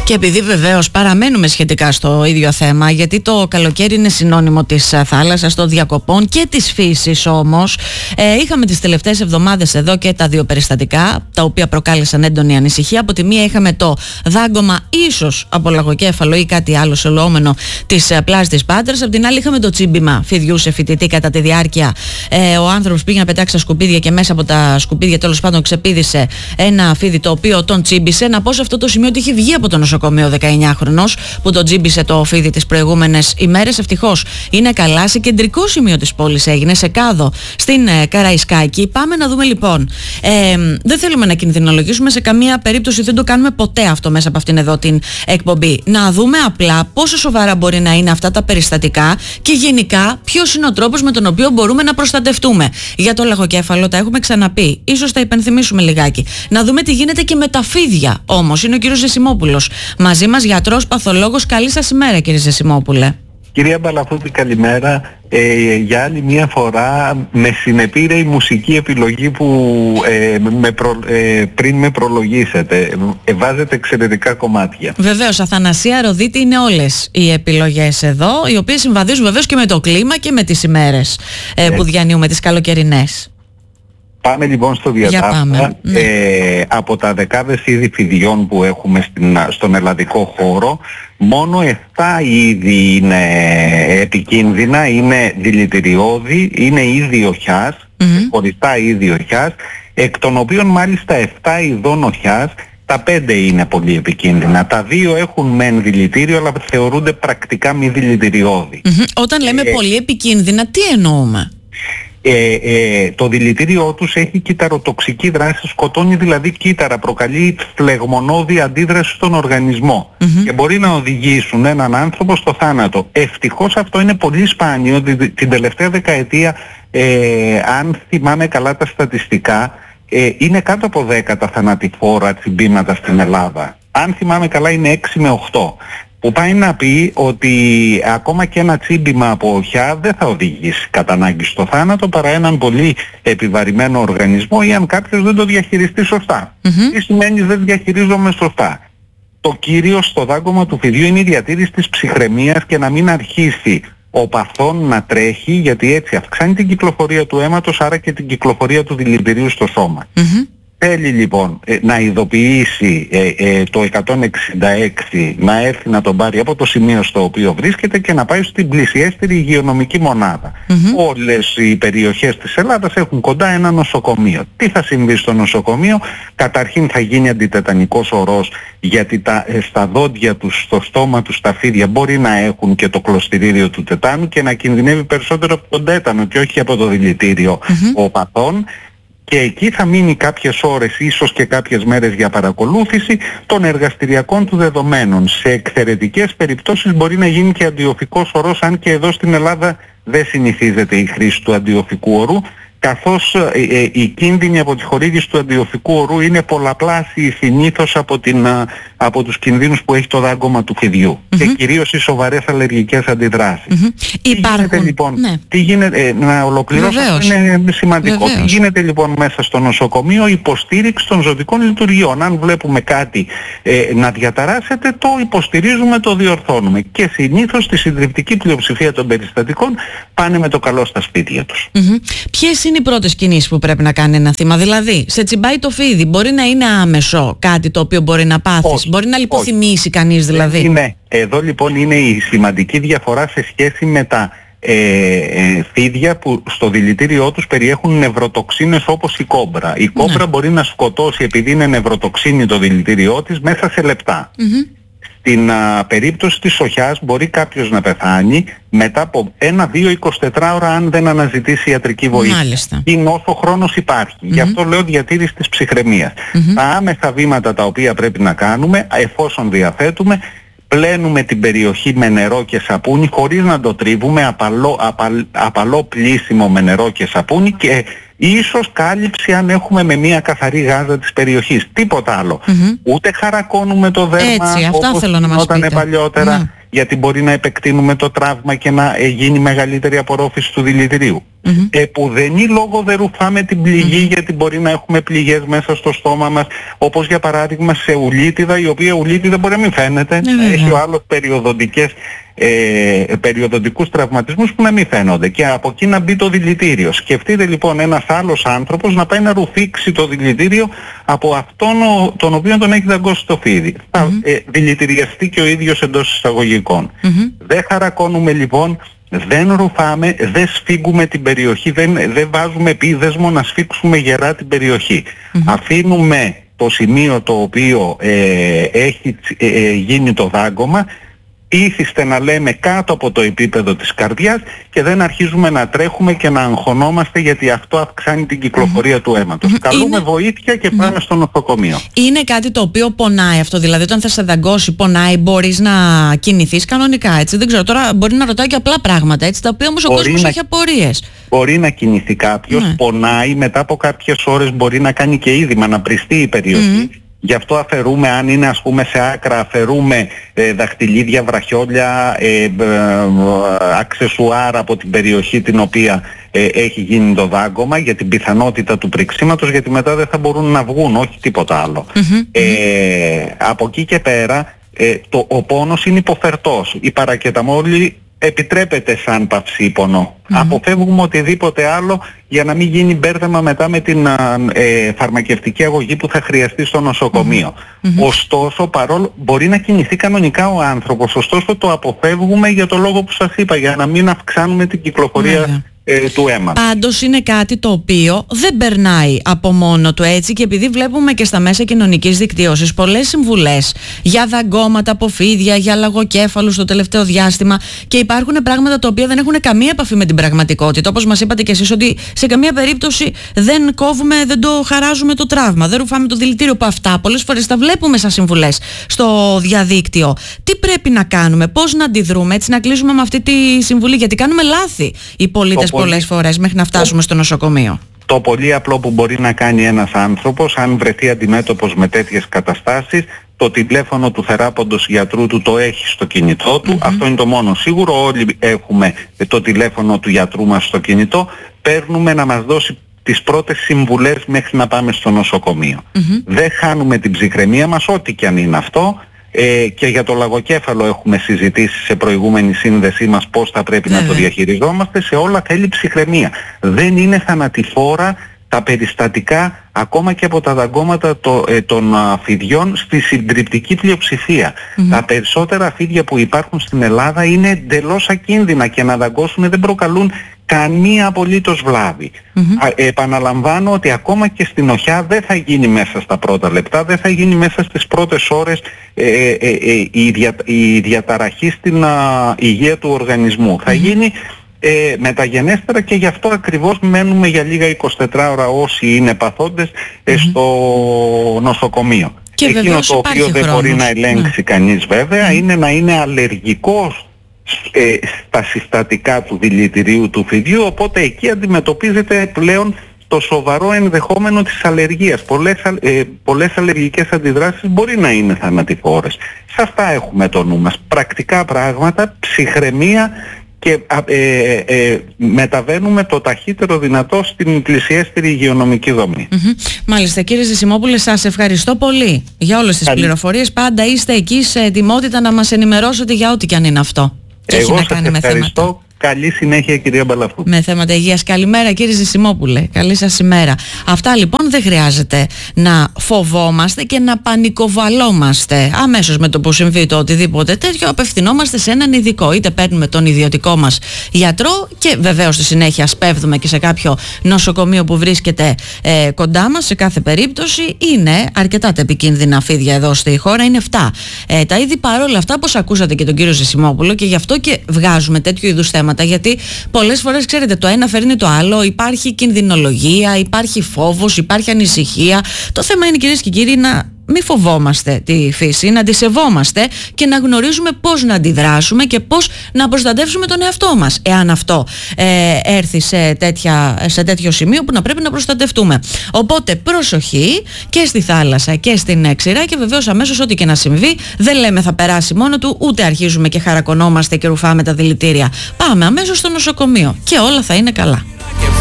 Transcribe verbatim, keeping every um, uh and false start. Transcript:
Και επειδή βεβαίως παραμένουμε σχετικά στο ίδιο θέμα, γιατί το καλοκαίρι είναι συνώνυμο της θάλασσας, των διακοπών και της φύσης όμως, ε, είχαμε τις τελευταίες εβδομάδες εδώ και τα δύο περιστατικά, τα οποία προκάλεσαν έντονη ανησυχία. Από τη μία είχαμε το δάγκωμα ίσως από λαγοκέφαλο ή κάτι άλλο σελωόμενο της πλάζης της Πάτρας. Από την άλλη είχαμε το τσίμπημα φιδιού σε φοιτητή κατά τη διάρκεια. Ε, ο άνθρωπος πήγε να πετάξει τα σκουπίδια και μέσα από τα σκουπίδια τέλος πάντων ξεπήδησε ένα φίδι το οποίο τον τσίμπησε. Να πω σε αυτό το σημείο ότι είχε βγει από το νοσοκομείο ο δεκαεννιάχρονος που τον τσίμπησε το φίδι τις προηγούμενες ημέρες. Ευτυχώς είναι καλά. Σε κεντρικό σημείο της πόλης έγινε, σε Κάδο, στην ε, Καραϊσκάκη. Πάμε να δούμε λοιπόν. Ε, δεν θέλουμε να κινδυνολογήσουμε σε καμία περίπτωση, δεν το κάνουμε ποτέ αυτό μέσα από αυτήν εδώ την εκπομπή. Να δούμε απλά πόσο σοβαρά μπορεί να είναι αυτά τα περιστατικά και γενικά ποιος είναι ο τρόπος με τον οποίο μπορούμε να προστατευτούμε. Για το λαγοκέφαλο τα έχουμε ξαναπεί. Ίσως τα υπενθυμίσουμε λιγάκι. Να δούμε τι γίνεται και με τα φίδια όμως. Είναι ο κύριος Ζεσιμόπουλος μαζί μας, γιατρός, παθολόγος. Καλή σας ημέρα, κύριε Ζεσιμόπουλε. Κυρία Μπαλαφούτη, καλημέρα. Ε, για άλλη μια φορά με συνεπήρε η μουσική επιλογή που ε, με προ, ε, πριν με προλογίσετε. Ε, βάζετε εξαιρετικά κομμάτια. Βεβαίως, Αθανασία Ροδίτη, είναι όλες οι επιλογές εδώ, οι οποίες συμβαδίζουν βεβαίως και με το κλίμα και με τις ημέρες ε, που διανύουμε, τις καλοκαιρινές. Πάμε λοιπόν στο διατάφτα. Ναι. Ε, από τα δεκάδες είδη φιδιών που έχουμε στην, στον ελλαδικό χώρο, μόνο επτά είδη είναι επικίνδυνα, είναι δηλητηριώδη, είναι είδη οχιάς, mm-hmm. χωριστά είδη οχιάς, εκ των οποίων μάλιστα επτά ειδών οχιάς, τα πέντε είναι πολύ επικίνδυνα. Τα δύο έχουν μεν δηλητήριο, αλλά θεωρούνται πρακτικά μη δηλητηριώδη. Mm-hmm. Όταν λέμε ε, πολύ επικίνδυνα, τι εννοούμε? Ε, ε, το δηλητήριό τους έχει κυταροτοξική δράση, σκοτώνει δηλαδή κύτταρα, προκαλεί φλεγμονώδη αντίδραση στον οργανισμό mm-hmm. και μπορεί να οδηγήσουν έναν άνθρωπο στο θάνατο. Ευτυχώς αυτό είναι πολύ σπάνιο. Την τελευταία δεκαετία, ε, αν θυμάμαι καλά τα στατιστικά, ε, είναι κάτω από δέκα τα θανατηφόρα τσιμπήματα στην Ελλάδα. Αν θυμάμαι καλά είναι έξι με οκτώ. Που πάει να πει ότι ακόμα και ένα τσίμπημα από οχιά δεν θα οδηγήσει κατά ανάγκη στο θάνατο, παρά έναν πολύ επιβαρημένο οργανισμό ή αν κάποιος δεν το διαχειριστεί σωστά. Mm-hmm. Τι σημαίνει δεν διαχειρίζομαι σωστά? Το κύριο στο δάγκωμα του φιδιού είναι η διατήρηση της ψυχραιμίας και να μην αρχίσει ο παθόν να τρέχει, γιατί έτσι αυξάνει την κυκλοφορία του αίματος, άρα και την κυκλοφορία του δηλητηρίου στο σώμα. Mm-hmm. Θέλει λοιπόν ε, να ειδοποιήσει ε, ε, το εκατόν εξήντα έξι, να έρθει να τον πάρει από το σημείο στο οποίο βρίσκεται και να πάει στην πλησιέστερη υγειονομική μονάδα. Mm-hmm. Όλες οι περιοχές της Ελλάδας έχουν κοντά ένα νοσοκομείο. Τι θα συμβεί στο νοσοκομείο? Καταρχήν θα γίνει αντιτετανικός ορός, γιατί τα, ε, στα δόντια τους, στο στόμα τους, τα φίδια μπορεί να έχουν και το κλωστηρίδιο του τετάνου και να κινδυνεύει περισσότερο από τον τέτανο και όχι από το δηλητήριο mm-hmm. ο παθών. Και εκεί θα μείνει κάποιες ώρες, ίσως και κάποιες μέρες για παρακολούθηση των εργαστηριακών του δεδομένων. Σε εξαιρετικές περιπτώσεις μπορεί να γίνει και αντιοφικός ορός, αν και εδώ στην Ελλάδα δεν συνηθίζεται η χρήση του αντιοφικού ορού, καθώς ε, ε, οι κίνδυνοι από τη χορήγηση του αντιοφικού ορού είναι πολλαπλάσιοι συνήθως από, την, από τους κινδύνους που έχει το δάγκωμα του φιδιού mm-hmm. και κυρίως οι σοβαρές αλλεργικές αντιδράσεις. Mm-hmm. Τι Υπάρχουν... γίνεται λοιπόν, ναι. τι γίνεται, ε, να ολοκληρώσω, είναι σημαντικό. Βεβαίως. Τι γίνεται λοιπόν μέσα στο νοσοκομείο? Υποστήριξη των ζωτικών λειτουργιών. Αν βλέπουμε κάτι ε, να διαταράσσεται, το υποστηρίζουμε, το διορθώνουμε. Και συνήθως στη συντριπτική πλειοψηφία των περιστατικών πάνε με το καλό στα σπίτια τους. Mm-hmm. Ποιες είναι οι πρώτες κινήσεις που πρέπει να κάνει ένα θύμα? Δηλαδή, σε τσιμπάει το φίδι, μπορεί να είναι άμεσο κάτι το οποίο μπορεί να πάθεις, όχι, μπορεί να λιποθυμήσει κανείς δηλαδή. Είναι, εδώ λοιπόν είναι η σημαντική διαφορά σε σχέση με τα ε, ε, φίδια που στο δηλητήριό τους περιέχουν νευροτοξίνες όπως η κόμπρα. Η κόμπρα ναι. μπορεί να σκοτώσει, επειδή είναι νευροτοξίνη το δηλητήριό της, μέσα σε λεπτά. Mm-hmm. Στην α, περίπτωση της οχιάς μπορεί κάποιος να πεθάνει μετά από ένα, δύο, εικοσιτέσσερις ώρα αν δεν αναζητήσει ιατρική βοήθεια. Μάλιστα. Είναι όσο χρόνος υπάρχει. Mm-hmm. Γι' αυτό λέω διατήρηση της ψυχραιμίας. Mm-hmm. Τα άμεσα βήματα τα οποία πρέπει να κάνουμε, εφόσον διαθέτουμε, πλένουμε την περιοχή με νερό και σαπούνι χωρίς να το τρίβουμε, απαλό, απαλ, απαλό πλύσιμο με νερό και σαπούνι και ίσως κάλυψη αν έχουμε με μια καθαρή γάζα της περιοχής. Τίποτα άλλο. Mm-hmm. Ούτε χαρακώνουμε το δέρμα έτσι, αυτά όπως θέλω να μας γινόταν παλιότερα, ναι. γιατί μπορεί να επεκτείνουμε το τραύμα και να γίνει μεγαλύτερη απορρόφηση του δηλητηρίου. Mm-hmm. Επουδενή λόγο δεν ρουφάμε την πληγή, mm-hmm. γιατί μπορεί να έχουμε πληγές μέσα στο στόμα μας, όπως για παράδειγμα σε ουλίτιδα, η οποία ουλίτιδα μπορεί να μην φαίνεται, mm-hmm. έχει ο άλλος περιοδοντικές Ε, περιοδοντικούς τραυματισμούς που να μην φαίνονται και από εκεί να μπει το δηλητήριο. Σκεφτείτε λοιπόν ένας άλλος άνθρωπος να πάει να ρουφήξει το δηλητήριο από αυτόν ο, τον οποίο τον έχει δαγκώσει το φίδι. Θα mm-hmm. ε, δηλητηριαστεί και ο ίδιος εντός εισαγωγικών. Mm-hmm. Δεν χαρακώνουμε λοιπόν, δεν ρουφάμε, δεν σφίγγουμε την περιοχή, δεν, δεν βάζουμε επίδεσμο να σφίξουμε γερά την περιοχή. Mm-hmm. Αφήνουμε το σημείο το οποίο ε, έχει ε, ε, γίνει το δάγκωμα, ήθιστε να λέμε κάτω από το επίπεδο της καρδιάς και δεν αρχίζουμε να τρέχουμε και να αγχωνόμαστε, γιατί αυτό αυξάνει την κυκλοφορία mm-hmm. του αίματος. Mm-hmm. Καλούμε είναι... βοήθεια και πάμε mm-hmm. στο νοσοκομείο. Είναι κάτι το οποίο πονάει αυτό, δηλαδή όταν θα σε δαγκώσει πονάει, μπορείς να κινηθείς κανονικά, έτσι? Δεν ξέρω, τώρα μπορεί να ρωτάω και απλά πράγματα, έτσι, τα οποία όμως ο κόσμος να... έχει απορίες. Μπορεί να κινηθεί κάποιος, mm. πονάει, μετά από κάποιες ώρες μπορεί να κάνει και είδημα, να πριστεί η περιοχή. Mm. Γι' αυτό αφαιρούμε, αν είναι ας πούμε σε άκρα, αφαιρούμε ε, δαχτυλίδια, βραχιόλια, ε, ε, αξεσουάρ από την περιοχή την οποία ε, έχει γίνει το δάγκωμα, για την πιθανότητα του πριξίματος, γιατί μετά δεν θα μπορούν να βγουν, όχι τίποτα άλλο. Mm-hmm. Ε, από εκεί και πέρα ε, το, ο πόνος είναι υποφερτός. Η παρακεταμόλη επιτρέπεται σαν παυσίπονο. Mm-hmm. Αποφεύγουμε οτιδήποτε άλλο για να μην γίνει μπέρδεμα μετά με την ε, φαρμακευτική αγωγή που θα χρειαστεί στο νοσοκομείο. Mm-hmm. Ωστόσο, παρόλο μπορεί να κινηθεί κανονικά ο άνθρωπος, ωστόσο το αποφεύγουμε για το λόγο που σας είπα, για να μην αυξάνουμε την κυκλοφορία mm-hmm. ε, του αίματος. Πάντως είναι κάτι το οποίο δεν περνάει από μόνο του, έτσι, και επειδή βλέπουμε και στα μέσα κοινωνικής δικτύωσης πολλές συμβουλές για δαγκώματα από φίδια, για λαγοκέφαλους το τελευταίο διάστημα, και υπάρχουν πράγματα τα οποία δεν έχουν καμία επαφή με την πραγματικότητα, όπως μας είπατε και εσείς, ότι σε καμία περίπτωση δεν κόβουμε, δεν το χαράζουμε το τραύμα, δεν ρουφάμε το δηλητήριο, που αυτά πολλές φορές τα βλέπουμε σαν συμβουλές στο διαδίκτυο. Τι πρέπει να κάνουμε, πώς να αντιδρούμε, έτσι να κλείσουμε με αυτή τη συμβουλή, γιατί κάνουμε λάθη οι πολίτες πολλές φορές μέχρι να φτάσουμε στο νοσοκομείο. Το πολύ απλό που μπορεί να κάνει ένας άνθρωπος, αν βρεθεί αντιμέτωπος με τέτοιες καταστάσεις, το τηλέφωνο του θεράποντος γιατρού του το έχει στο κινητό του. Mm-hmm. Αυτό είναι το μόνο σίγουρο. Όλοι έχουμε το τηλέφωνο του γιατρού μας στο κινητό. Παίρνουμε να μας δώσει τις πρώτες συμβουλές μέχρι να πάμε στο νοσοκομείο. Mm-hmm. Δεν χάνουμε την ψυχραιμία μας, ό,τι και αν είναι αυτό. Ε, και για το λαγοκέφαλο έχουμε συζητήσει σε προηγούμενη σύνδεσή μας πώς θα πρέπει mm-hmm. να το διαχειριζόμαστε. Σε όλα θέλει ψυχραιμία. Δεν είναι θανατηφόρα τα περιστατικά, ακόμα και από τα δαγκώματα το, ε, των α, φιδιών, στη συντριπτική πλειοψηφία. Mm-hmm. Τα περισσότερα φίδια που υπάρχουν στην Ελλάδα είναι εντελώς ακίνδυνα και να δαγκώσουν δεν προκαλούν καμία απολύτως βλάβη. Mm-hmm. Α, επαναλαμβάνω ότι ακόμα και στην οχιά δεν θα γίνει μέσα στα πρώτα λεπτά, δεν θα γίνει μέσα στις πρώτες ώρες ε, ε, ε, ε, η, δια, η διαταραχή στην α, υγεία του οργανισμού. Mm-hmm. Θα γίνει Ε, μεταγενέστερα, και γι' αυτό ακριβώς μένουμε για λίγα εικοσιτέσσερις ώρα όσοι είναι παθόντες ε, mm-hmm. στο νοσοκομείο. Και εκείνο το οποίο δεν χρόνος. μπορεί να ελέγξει mm. κανείς βέβαια mm. είναι να είναι αλλεργικός ε, στα συστατικά του δηλητηρίου του φιδιού, οπότε εκεί αντιμετωπίζεται πλέον το σοβαρό ενδεχόμενο της αλλεργίας. Πολλές, ε, πολλές αλλεργικές αντιδράσεις μπορεί να είναι θανατηφόρες. Σε αυτά έχουμε το νου μας. Πρακτικά πράγματα, ψυχραιμία, και ε, ε, μεταβαίνουμε το ταχύτερο δυνατό στην πλησιέστερη υγειονομική δομή. Mm-hmm. Μάλιστα, κύριε Ζησιμόπουλε, σας ευχαριστώ πολύ για όλες τις Καλή. πληροφορίες. Πάντα είστε εκεί σε ετοιμότητα να μας ενημερώσετε για ό,τι και αν είναι αυτό. Και Εγώ έχει να κάνει με θέματα. Καλή συνέχεια, κυρία Μπαλαφού. Με θέματα υγείας. Καλημέρα, κύριε Ζησιμόπουλε. Καλή σας ημέρα. Αυτά λοιπόν δεν χρειάζεται να φοβόμαστε και να πανικοβαλόμαστε. Αμέσως με το που συμβεί το οτιδήποτε τέτοιο, απευθυνόμαστε σε έναν ειδικό. Είτε παίρνουμε τον ιδιωτικό μας γιατρό και βεβαίως στη συνέχεια σπέβδουμε και σε κάποιο νοσοκομείο που βρίσκεται ε, κοντά μας. Σε κάθε περίπτωση είναι αρκετά τα επικίνδυνα φίδια εδώ στη χώρα. Είναι εφτά ε, τα είδη. Παρόλα αυτά, όπως ακούσατε και τον κύριο Ζησιμόπουλο, και γι' αυτό και βγάζουμε τέτοιου είδους θέματα. Γιατί πολλές φορές, ξέρετε, το ένα φέρνει το άλλο, υπάρχει κινδυνολογία, υπάρχει φόβος, υπάρχει ανησυχία. Το θέμα είναι, κυρίες και κύριοι, να μη φοβόμαστε τη φύση, να τη σεβόμαστε και να γνωρίζουμε πώς να αντιδράσουμε και πώς να προστατεύσουμε τον εαυτό μας, εάν αυτό ε, έρθει σε, τέτοια, σε τέτοιο σημείο που να πρέπει να προστατευτούμε. Οπότε προσοχή και στη θάλασσα και στην ξηρά, και βεβαίως αμέσως ό,τι και να συμβεί δεν λέμε θα περάσει μόνο του, ούτε αρχίζουμε και χαρακωνόμαστε και ρουφάμε τα δηλητήρια. Πάμε αμέσως στο νοσοκομείο και όλα θα είναι καλά.